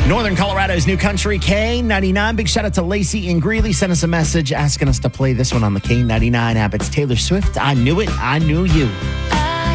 Northern Colorado's new country, K99. Big shout out to Lacey in Greeley. Sent us a message asking us to play this one on the K99 app. It's Taylor Swift. I knew it. I knew you.